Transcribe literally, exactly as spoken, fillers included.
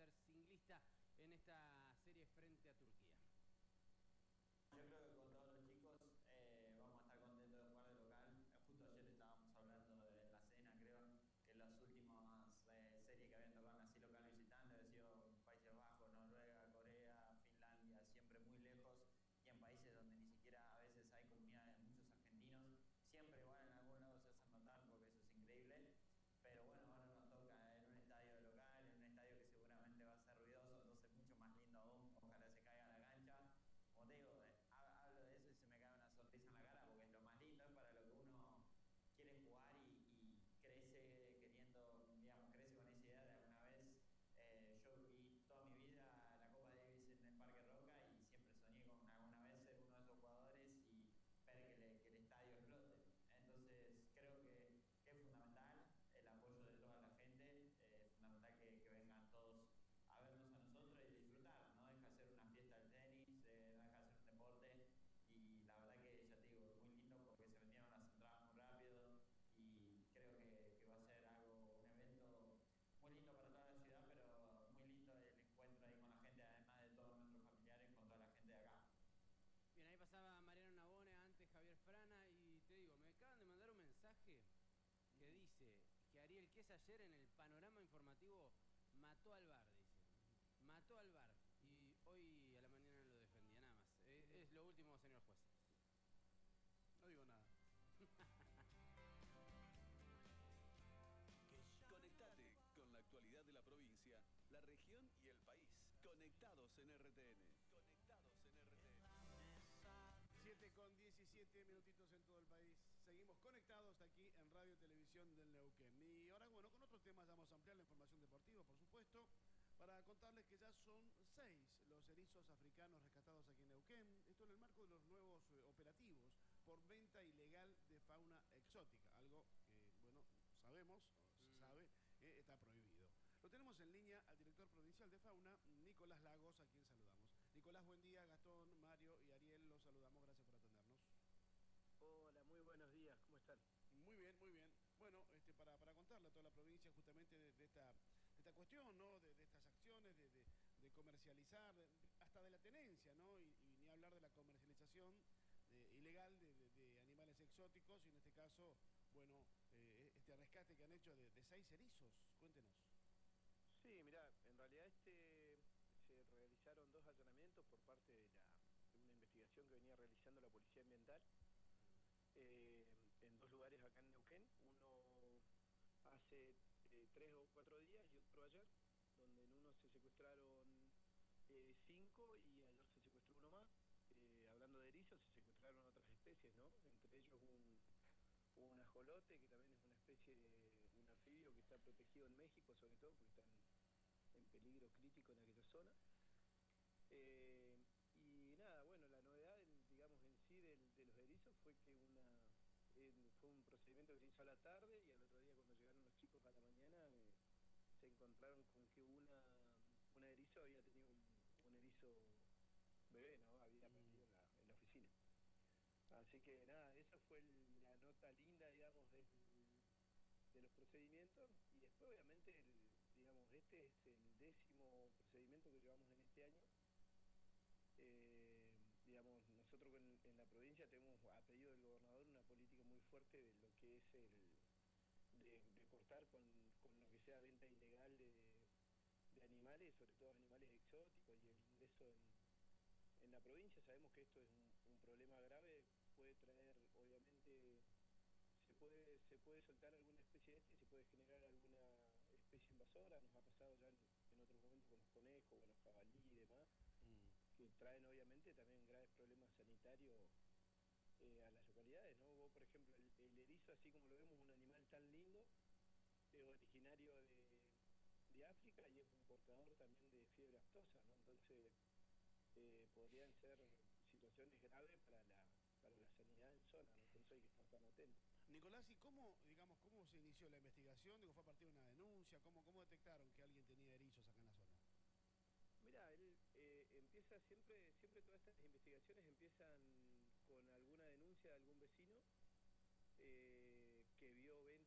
ser singlista en esta serie frente a Turquía. Yo creo que con todos los chicos eh, vamos a estar contentos de jugar de local. Justo ayer estábamos hablando de la cena, creo que las últimas eh, series que habían tocado así local visitante habían sido Países Bajos, Noruega, Corea, Finlandia, siempre muy lejos y en países donde ni siquiera a veces hay comunidades, muchos argentinos, siempre igual en algún lado se hacen notar porque eso es increíble. Pero bueno, ahora nos toca en un estadio de local, en un estadio que seguramente va a ser ruidoso, entonces mucho más lindo aún, ojalá se caiga la cancha. Como te digo, eh, hablo de eso y se me cae una sonrisa en la cara porque es lo más lindo, es para lo que uno quiere jugar y, y crece queriendo, digamos, crece con esa idea de alguna vez. Eh, yo vi toda mi vida la Copa Davis en el Parque Roca y siempre soñé con alguna vez ser uno de esos jugadores y ver que, le, que el estadio explote. Entonces creo que, que es fundamental el apoyo de toda la gente, eh, es fundamental que, que vengan todos a vernos a nosotros y disfrutar, no deja de ser una fiesta del tenis, eh, no deja de ser un deporte y la verdad que ya te digo, muy lindo porque se vendieron las entradas muy rápido y creo que, que va a ser algo, un evento muy lindo para toda la ciudad, pero muy lindo el encuentro ahí con la gente, además de todos nuestros familiares, con toda la gente de acá. Bien, ahí pasaba Mariano Nabone, antes Javier Frana, y te digo, me acaban de mandar un mensaje que dice que Ariel Chiesa ayer en el panorama informativo mató al V A R, dice. Mató al V A R. Y hoy a la mañana lo defendía, nada más. Es, es lo último, señor juez. No digo nada. Conectate con la actualidad de la provincia, la región y el país. Conectados en R T N. Conectados en R T N. siete con diecisiete minutitos en todo el país. Seguimos conectados aquí en Radio Televisión del Neuquén. Y ahora, bueno, con otros temas vamos a ampliar la información deportiva, por supuesto, para contarles que ya son seis los erizos africanos rescatados aquí en Neuquén. Esto en el marco de los nuevos eh, operativos por venta ilegal de fauna exótica, algo que, bueno, sabemos, o se sabe, eh, está prohibido. Lo tenemos en línea al director provincial de fauna, Nicolás Lagos, a quien saludamos. Nicolás, buen día. Gastón, Mario y Ariel, los saludamos. Gracias por atendernos. Hola, muy buenos días. ¿Cómo están? Muy bien, muy bien. Bueno, este, para, para contarle a toda la provincia justamente de, de, esta, de esta cuestión, ¿no? De, de estas acciones, de, de, de comercializar, de, hasta de la tenencia, ¿no? Y, y ni hablar de la comercialización de, ilegal de, de, de animales exóticos, y en este caso, bueno, eh, este rescate que han hecho de, de seis erizos. Cuéntenos. Sí, mirá, en realidad este se realizaron dos allanamientos por parte de, la, de una investigación que venía realizando la Policía Ambiental eh, en dos lugares acá en Neuquén, uno hace eh, tres o cuatro días y otro ayer, donde en uno se secuestraron eh, cinco y ayer se secuestró uno más. Eh, hablando de erizos, se secuestraron otras especies, ¿no? Entre ellos un, un ajolote, que también es una especie de un anfibio que está protegido en México, sobre todo porque está en, en peligro crítico en aquella zona. Eh, y nada, bueno, la novedad, digamos, en sí del, de los erizos fue que una eh, fue un procedimiento que se hizo a la tarde y al otro día cuando llegaron los chicos a la mañana eh, se encontraron con que una, una erizo había tenido un, un erizo bebé, ¿no? Había perdido en la, en la oficina. Así que nada, esa fue el, la nota linda, digamos, del, de los procedimientos. Y después, obviamente, el, digamos, este es el décimo procedimiento que llevamos en este año. Eh, digamos, nosotros en, en la provincia tenemos, a pedido del gobernador, una política muy fuerte de lo que es el de, de cortar con, con lo que sea venta ilegal de, de animales, sobre todo animales exóticos, y el ingreso en, en la provincia. Sabemos que esto es un, un problema grave, puede traer, obviamente, se puede se puede soltar alguna especie de este y se puede generar alguna especie invasora. Nos ha pasado ya en, en otros momentos con los conejos, con los jabalí y demás, mm. que traen obviamente también graves problemas sanitarios eh, a las localidades, ¿no? Vos, por ejemplo, el, el erizo, así como lo vemos, un animal tan lindo, es originario de, de África y es un portador también de fiebre aftosa, ¿no? Entonces eh, podrían ser situaciones graves para la para la sanidad en zona, ¿no? Por eso hay que estar tan atentos. Nicolás, ¿y cómo, digamos, cómo se inició la investigación? Digo, ¿fue a partir de una denuncia? ¿Cómo, cómo detectaron que alguien tenía erizos acá en la zona? Mira, él eh, empieza siempre, siempre todas estas investigaciones empiezan con alguna denuncia de algún vecino eh, que vio venta